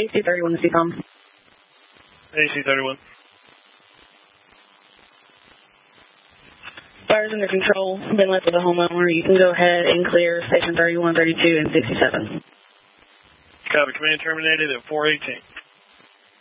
AC31 to CCOM. AC31. Fire's under control. Been left with a homeowner. You can go ahead and clear Station 31, 32, and 67. Copy. Command terminated at 418.